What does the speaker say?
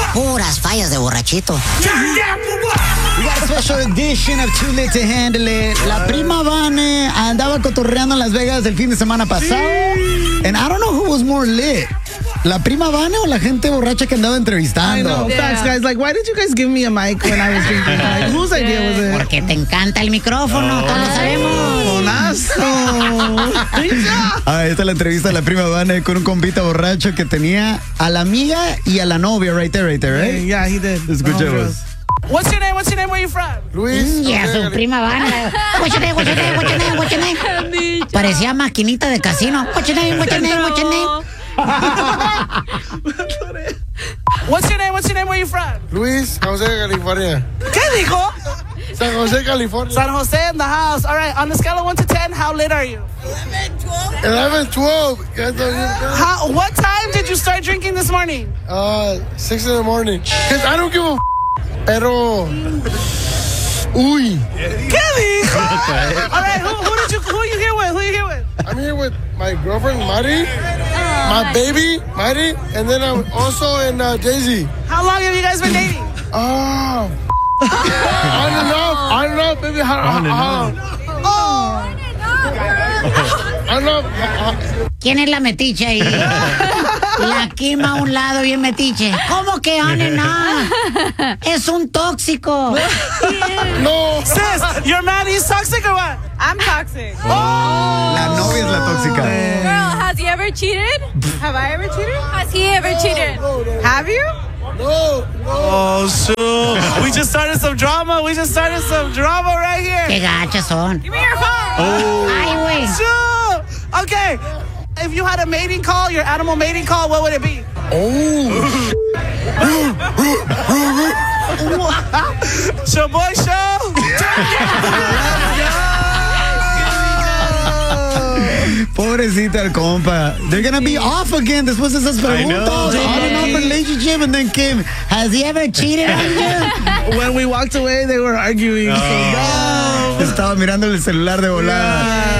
Puras fallas de borrachito. We got a special edition of Too Lit to Handle It. La prima Vane andaba cotorreando en Las Vegas el fin de semana pasado. And I don't know who was more lit. ¿La prima Vane o la gente borracha que andaba entrevistando? I know. Facts, guys. Like, why did you guys give me a mic when I was drinking? Like, whose idea was it? Porque te encanta el micrófono, todos lo sabemos. Bonazo. Esta es la entrevista de la prima Vane con un compita borracho que tenía a la amiga y a la novia, right there, right? Yeah, he did. Escuchemos. What's your name? What's your name? Where you from? Luis. Y a su prima Vane. What's your name? What's your name? What's your name? What's your name? Parecía maquinita de casino. What's your name? What's your name? What's your name? What's your name? What's your name? Where you from? Luis, José, California. ¿Qué dijo? San José, California. San Jose in the house. All right. On a scale of 1 to 10, how lit are you? 11, 12. What time did you start drinking this morning? 6 in the morning. Because I don't give a pero... Uy. ¿Qué dijo? All right. Who are you here with? Who are you here with? I'm here with my girlfriend, Mari, my baby, Mari, and then I'm also in Daisy. How long have you guys been dating? I don't know, baby. How long? I don't know. ¿Quién es la metiche ahí? La Kima a un lado bien metiche. ¿Cómo que nada? Es un tóxico. No. Sis, your man is toxic or what? I'm toxic. La novia es la tóxica. Girl, has he ever cheated? Have I ever cheated? Has he ever cheated? Have you? No. Oh, shoot. We just started some drama. Right here. Qué gachas son. Give me your phone. Ay, güey. Shoot. Okay. If you had a mating call, your animal mating call, what would it be? Show boy show. Pobrecita el compa. They're gonna be off again. Después de esas preguntas. On and off relationship, and then Kim, has he ever cheated on you? When we walked away, they were arguing. So no. Estaba mirando el celular de volada.